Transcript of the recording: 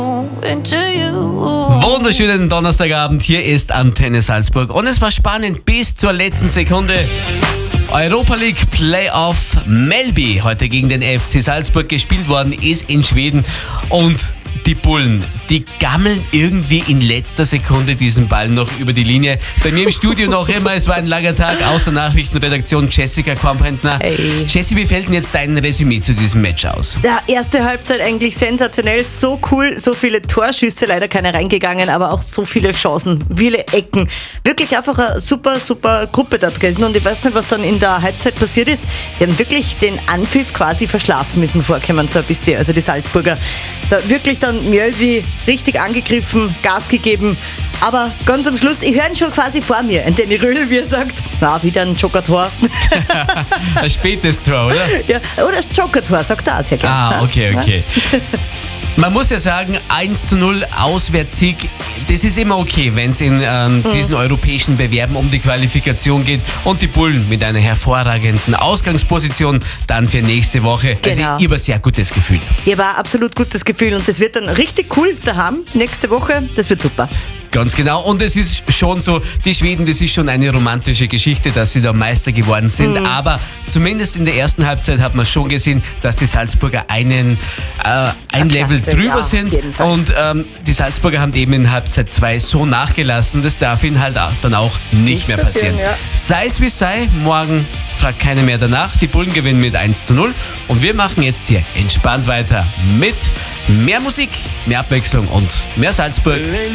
Wunderschönen Donnerstagabend, hier ist Antenne Salzburg und es war spannend bis zur letzten Sekunde. Europa League Playoff Melby heute gegen den FC Salzburg gespielt worden ist in Schweden und die Bullen, die gammeln irgendwie in letzter Sekunde diesen Ball noch über die Linie. Bei mir im Studio noch immer, es war ein langer Tag, aus der Nachrichtenredaktion Jessica Kornbrentner. Hey. Jessie, wie fällt denn jetzt dein Resümee zu diesem Match aus? Ja, erste Halbzeit eigentlich sensationell, so cool, so viele Torschüsse, leider keine reingegangen, aber auch so viele Chancen, viele Ecken. Wirklich einfach eine super Gruppe dort gewesen und ich weiß nicht, was dann in der Halbzeit passiert ist. Die haben wirklich den Anpfiff quasi verschlafen, ist mir vorgekommen, so ein bisschen, also die Salzburger. Da wirklich dann Mjölby richtig angegriffen, Gas gegeben, aber ganz am Schluss, ich höre ihn schon quasi vor mir, ein Danny Röhl, wie er sagt, na, wieder ein Joker-Tor. Ein spätes Tor, oder? Ja, oder das Joker-Tor, sagt er auch sehr gerne. Ah, okay. Man muss ja sagen, 1:0 Auswärtssieg, das ist immer okay, wenn es in diesen europäischen Bewerben um die Qualifikation geht und die Bullen mit einer hervorragenden Ausgangsposition dann für nächste Woche. Genau. Also ich habe ein sehr gutes Gefühl. Ich habe ein absolut gutes Gefühl und das wird dann richtig cool daheim nächste Woche, das wird super. Ganz genau. Und es ist schon so, die Schweden, das ist schon eine romantische Geschichte, dass sie da Meister geworden sind. Aber zumindest in der ersten Halbzeit hat man schon gesehen, dass die Salzburger ein Level Klasse, drüber ja, sind. auf jeden Fall. Und die Salzburger haben eben in Halbzeit 2 so nachgelassen. Das darf ihnen halt dann auch nicht mehr passieren. Ja. Sei es wie es sei, morgen fragt keiner mehr danach. Die Bullen gewinnen mit 1:0. Und wir machen jetzt hier entspannt weiter mit mehr Musik, mehr Abwechslung und mehr Salzburg.